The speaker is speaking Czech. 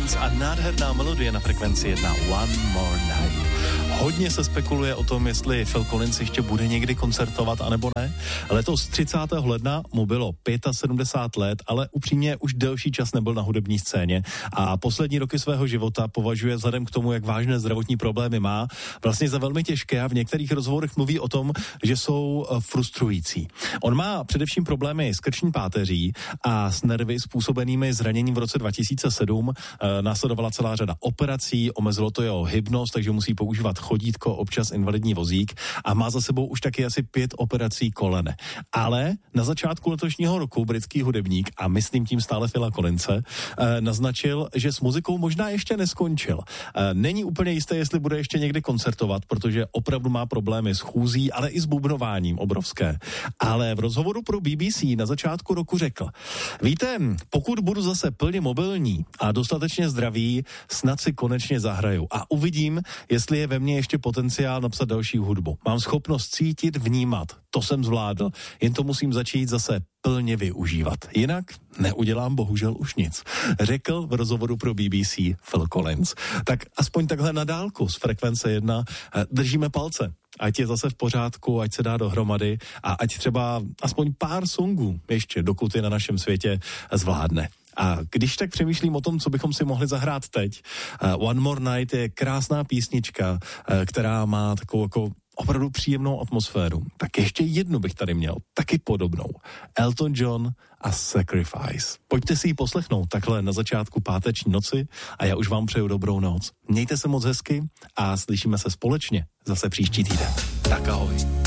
Collins a nádherná melodie na frekvenci 1 One More Night. Hodně se spekuluje o tom, jestli Phil Collins ještě bude někdy koncertovat, anebo ne. Letos 30. ledna mu bylo 75 let, ale upřímně už delší čas nebyl na hudební scéně a poslední roky svého života považuje vzhledem k tomu, jak vážné zdravotní problémy má, vlastně za velmi těžké a v některých rozhovorech mluví o tom, že jsou frustrující. On má především problémy s krční páteří a s nervy způsobenými zraněním v roce 2007. Následovala celá řada operací, omezilo to jeho hybnost, takže musí používat chodítko, občas invalidní vozík a má za sebou už taky asi 5 operací kolene. Ale na začátku letošního roku britský hudebník, a myslím tím stále Phila Collinse, naznačil, že s muzikou možná ještě neskončil. Není úplně jisté, jestli bude ještě někdy koncertovat, protože opravdu má problémy s chůzí, ale i s bubnováním obrovské. Ale v rozhovoru pro BBC na začátku roku řekl: víte, pokud budu zase plně mobilní a dostatečně zdravý, snad si konečně zahraju a uvidím, jestli je ve mně ještě potenciál napsat další hudbu. Mám schopnost cítit, vnímat. To jsem zvládl, jen to musím začít zase plně využívat. Jinak neudělám bohužel už nic, řekl v rozhovoru pro BBC Phil Collins. Tak aspoň takhle na dálku z frekvence 1 držíme palce. Ať je zase v pořádku, ať se dá dohromady a ať třeba aspoň pár songů ještě, dokud je na našem světě, zvládne. A když tak přemýšlím o tom, co bychom si mohli zahrát teď, One More Night je krásná písnička, která má takovou jako opravdu příjemnou atmosféru. Tak ještě jednu bych tady měl, taky podobnou. Elton John a Sacrifice. Pojďte si ji poslechnout takhle na začátku páteční noci a já už vám přeju dobrou noc. Mějte se moc hezky a slyšíme se společně zase příští týden. Tak ahoj.